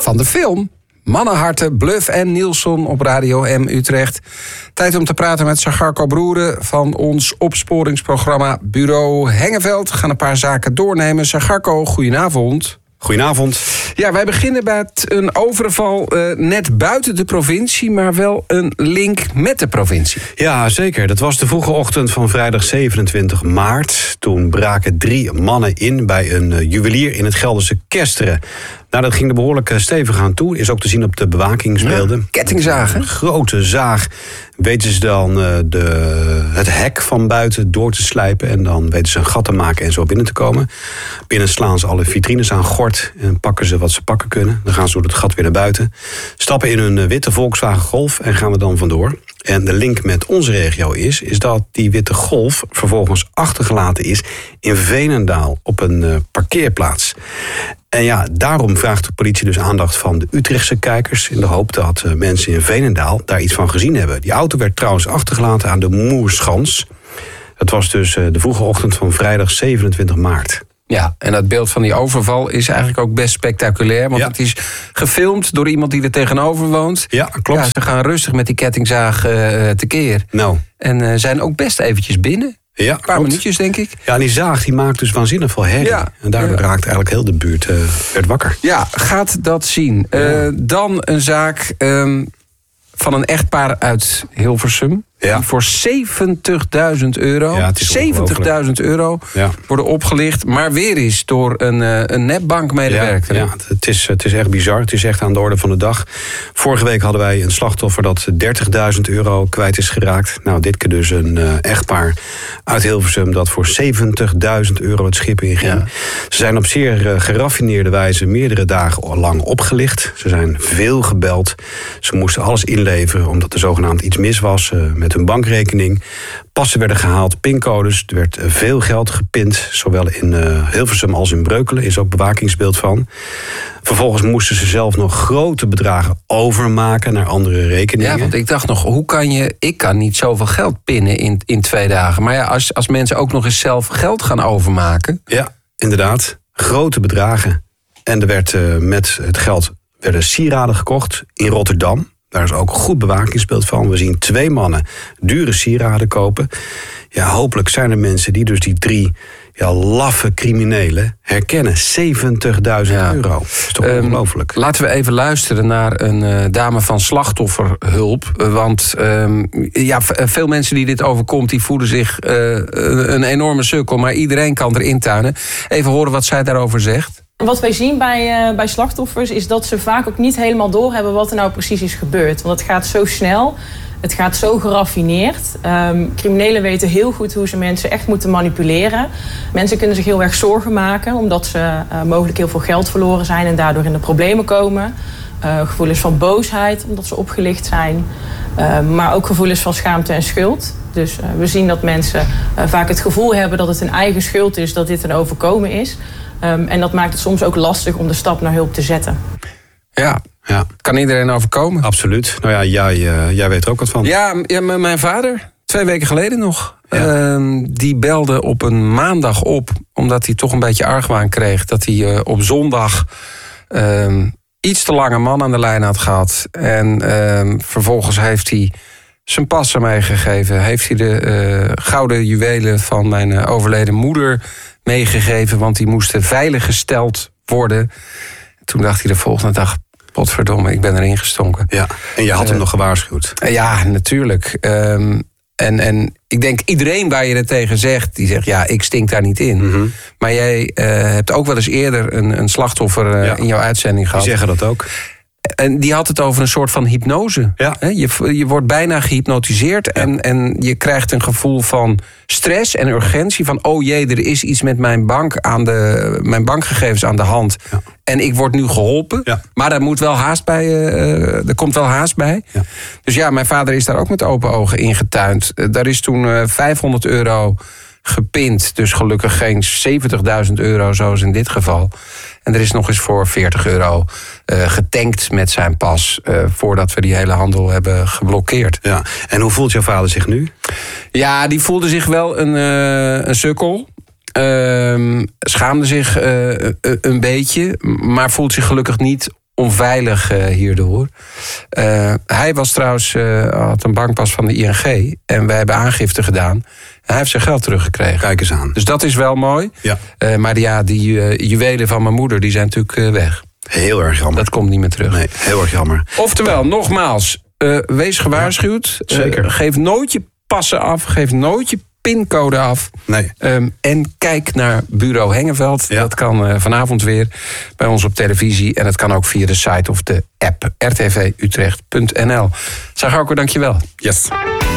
van de film Mannenharten, Bluff en Nielsen op Radio M Utrecht. Tijd om te praten met Sagarco Broeren van ons opsporingsprogramma Bureau Hengeveld. We gaan een paar zaken doornemen. Sagarco, goedenavond. Goedenavond. Ja, wij beginnen met een overval net buiten de provincie, maar wel een link met de provincie. Ja, zeker. Dat was de vroege ochtend van vrijdag 27 maart. Toen braken 3 mannen in bij een juwelier in het Gelderse Kesteren. Nou, dat ging er behoorlijk stevig aan toe. Is ook te zien op de bewakingsbeelden. Ja, kettingzaag, hè? Een grote zaag. Weten ze dan het hek van buiten door te slijpen. En dan weten ze een gat te maken en zo binnen te komen. Binnen slaan ze alle vitrines aan gort. En pakken ze wat ze pakken kunnen. Dan gaan ze door het gat weer naar buiten. Stappen in hun witte Volkswagen Golf en gaan we dan vandoor. En de link met onze regio is dat die witte Golf vervolgens achtergelaten is in Veenendaal op een parkeerplaats. En ja, daarom vraagt de politie dus aandacht van de Utrechtse kijkers, in de hoop dat mensen in Veenendaal daar iets van gezien hebben. Die auto werd trouwens achtergelaten aan de Moerschans. Het was dus de vroege ochtend van vrijdag 27 maart. Ja, en dat beeld van die overval is eigenlijk ook best spectaculair. Want het is gefilmd door iemand die er tegenover woont. Ja, klopt. Ja, ze gaan rustig met die kettingzaag tekeer. Nou. En zijn ook best eventjes binnen. Ja, een paar minuutjes, denk ik. Ja, en die zaag die maakt dus waanzinnig veel herrie. Ja. En daardoor raakt eigenlijk heel de buurt werd wakker. Ja, gaat dat zien. Dan een zaak van een echtpaar uit Hilversum. Ja. Die voor €70.000 worden opgelicht. Maar weer eens door een netbankmedewerker. Ja, het is echt bizar. Het is echt aan de orde van de dag. Vorige week hadden wij een slachtoffer dat €30.000 kwijt is geraakt. Nou, dit keer dus een echtpaar uit Hilversum dat voor €70.000 het schip inging. Ja. Ze zijn op zeer geraffineerde wijze meerdere dagen lang opgelicht. Ze zijn veel gebeld. Ze moesten alles inleveren omdat er zogenaamd iets mis was met hun bankrekening. Passen werden gehaald, pincodes. Er werd veel geld gepind. Zowel in Hilversum als in Breukelen is ook bewakingsbeeld van. Vervolgens moesten ze zelf nog grote bedragen overmaken naar andere rekeningen. Ja, want ik dacht nog, ik kan niet zoveel geld pinnen in 2 dagen. Maar ja, als mensen ook nog eens zelf geld gaan overmaken. Ja, inderdaad. Grote bedragen. En er werd met het geld werden sieraden gekocht in Rotterdam. Daar is ook een goed bewakingsbeeld van. We zien 2 mannen dure sieraden kopen. Ja, hopelijk zijn er mensen die dus die 3 laffe criminelen herkennen. €70.000. Dat is toch ongelooflijk. Laten we even luisteren naar een dame van slachtofferhulp. Want veel mensen die dit overkomt, die voelen zich een enorme sukkel. Maar iedereen kan erin tuinen. Even horen wat zij daarover zegt. Wat wij zien bij slachtoffers is dat ze vaak ook niet helemaal doorhebben wat er nou precies is gebeurd. Want het gaat zo snel, het gaat zo geraffineerd. Criminelen weten heel goed hoe ze mensen echt moeten manipuleren. Mensen kunnen zich heel erg zorgen maken omdat ze mogelijk heel veel geld verloren zijn en daardoor in de problemen komen. Gevoelens van boosheid omdat ze opgelicht zijn. Maar ook gevoelens van schaamte en schuld. Dus we zien dat mensen vaak het gevoel hebben dat het hun eigen schuld is dat dit een overkomen is. En dat maakt het soms ook lastig om de stap naar hulp te zetten. Ja. Kan iedereen overkomen? Absoluut. Nou ja, jij weet er ook wat van. Ja, mijn vader, 2 weken geleden nog. Ja. Die belde op een maandag op, omdat hij toch een beetje argwaan kreeg dat hij op zondag iets te lange man aan de lijn had gehad. En vervolgens heeft hij zijn passen meegegeven. Heeft hij de gouden juwelen van mijn overleden moeder meegegeven, want die moesten veilig gesteld worden. Toen dacht hij de volgende dag, potverdomme, ik ben erin gestonken. Ja, en je had hem nog gewaarschuwd. Ja, natuurlijk. En ik denk, iedereen waar je het tegen zegt, die zegt, ja, ik stink daar niet in. Mm-hmm. Maar jij hebt ook wel eens eerder een slachtoffer in jouw uitzending gehad. Die zeggen dat ook. En die had het over een soort van hypnose. Ja. Je wordt bijna gehypnotiseerd en je krijgt een gevoel van stress en urgentie. Van, oh jee, er is iets met mijn bankgegevens aan de hand. Ja. En ik word nu geholpen. Ja. Maar er moet wel haast bij. Er komt wel haast bij. Ja. Dus ja, mijn vader is daar ook met open ogen ingetuind. Daar is toen €500 gepind. Dus gelukkig geen €70.000 zoals in dit geval. En er is nog eens voor €40 getankt met zijn pas, voordat we die hele handel hebben geblokkeerd. Ja. En hoe voelt jouw vader zich nu? Ja, die voelde zich wel een sukkel. Schaamde zich een beetje, maar voelt zich gelukkig niet onveilig hierdoor. Hij was trouwens, had een bankpas van de ING. En wij hebben aangifte gedaan. Hij heeft zijn geld teruggekregen. Kijk eens aan. Dus dat is wel mooi. Ja. Maar die juwelen van mijn moeder, die zijn natuurlijk weg. Heel erg jammer. Dat komt niet meer terug. Nee, heel erg jammer. Oftewel, nogmaals, wees gewaarschuwd. Zeker. Geef nooit je passen af. Geef nooit je pincode af. Nee. En kijk naar Bureau Hengeveld. Ja. Dat kan vanavond weer bij ons op televisie. En dat kan ook via de site of de app rtvutrecht.nl. Sagauke, dankjewel. Yes.